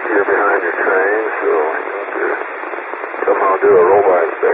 you're behind your train, so you have to somehow do a robot inspection.